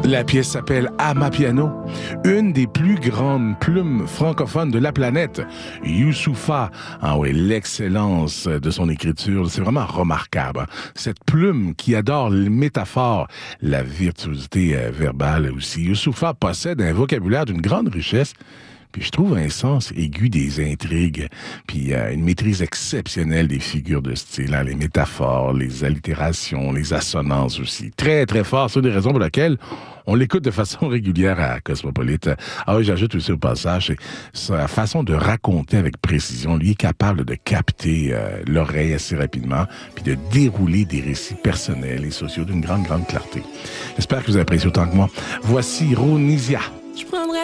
La pièce s'appelle Amapiano, une des plus grandes plumes francophones de la planète. Youssoupha, ah oui, l'excellence de son écriture, c'est vraiment remarquable. Hein? Cette plume qui adore les métaphores, la virtuosité verbale aussi. Youssoupha possède un vocabulaire d'une grande richesse. Puis je trouve un sens aigu des intrigues, puis une maîtrise exceptionnelle des figures de style, hein, les métaphores, les allitérations, les assonances aussi. Très, très fort. C'est une des raisons pour laquelle on l'écoute de façon régulière à Cosmopolite. Ah oui, j'ajoute aussi au passage, sa façon de raconter avec précision. Lui est capable de capter l'oreille assez rapidement, puis de dérouler des récits personnels et sociaux d'une grande, grande clarté. J'espère que vous appréciez autant que moi. Voici Ronisia.